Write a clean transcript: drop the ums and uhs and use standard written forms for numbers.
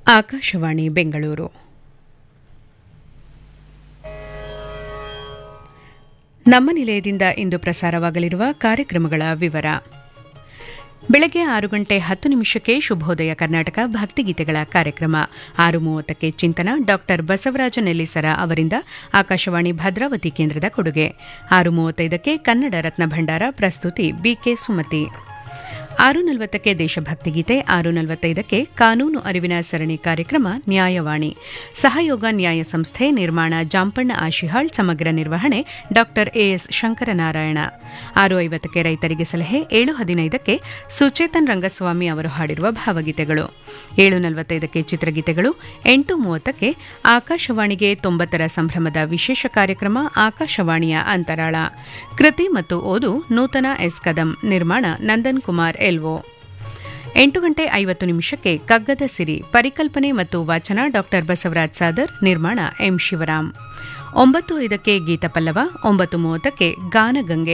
ಆಕಾಶವಾಣಿ ಬೆಂಗಳೂರು. ನಮ್ಮ ನಿಲಯದಿಂದ ಇಂದು ಪ್ರಸಾರವಾಗಲಿರುವ ಕಾರ್ಯಕ್ರಮಗಳ ವಿವರ. ಬೆಳಗ್ಗೆ 6:10 ಶುಭೋದಯ ಕರ್ನಾಟಕ ಭಕ್ತಿಗೀತೆಗಳ ಕಾರ್ಯಕ್ರಮ. 6:30 ಚಿಂತನ ಡಾ ಬಸವರಾಜ ನೆಲ್ಲಿಸರ ಅವರಿಂದ ಆಕಾಶವಾಣಿ ಭದ್ರಾವತಿ ಕೇಂದ್ರದ ಕೊಡುಗೆ. 6:35 ಕನ್ನಡ ರತ್ನ ಭಂಡಾರ, ಪ್ರಸ್ತುತಿ ಬಿಕೆ ಸುಮತಿ. 6:40 ದೇಶಭಕ್ತಿ ಗೀತೆ. 6:45 ಕಾನೂನು ಅರಿವಿನ ಸರಣಿ ಕಾರ್ಯಕ್ರಮ ನ್ಯಾಯವಾಣಿ. ಸಹಯೋಗ ನ್ಯಾಯ ಸಂಸ್ಥೆ, ನಿರ್ಮಾಣ ಜಾಂಪಣ್ಣ ಆಶಿಹಾಳ್, ಸಮಗ್ರ ನಿರ್ವಹಣೆ ಡಾ ಎಎಸ್ ಶಂಕರನಾರಾಯಣ. 6:50 ರೈತರಿಗೆ ಸಲಹೆ. 7:15 ಸುಚೇತನ್ ರಂಗಸ್ವಾಮಿ ಅವರು ಹಾಡಿರುವ ಭಾವಗೀತೆಗಳು. 7:45 ಚಿತ್ರಗೀತೆಗಳು. 8:30 ಆಕಾಶವಾಣಿಗೆ 90ರ ಸಂಭ್ರಮದ ವಿಶೇಷ ಕಾರ್ಯಕ್ರಮ ಆಕಾಶವಾಣಿಯ ಅಂತರಾಳ. ಕೃತಿ ಮತ್ತು ಓದು ನೂತನ ಎಸ್ ಕದಂ, ನಿರ್ಮಾಣ ನಂದನ್ ಕುಮಾರ್ ಎಲ್ಒ. 8:50 ಕಗ್ಗದ ಸಿರಿ, ಪರಿಕಲ್ಪನೆ ಮತ್ತು ವಾಚನ ಡಾ ಬಸವರಾಜ್ ಸಾದರ್, ನಿರ್ಮಾಣ ಎಂ ಶಿವರಾಮ್. 9:05 ಗೀತ ಪಲ್ಲವ. 9:30 ಗಾನಗಂಗೆ,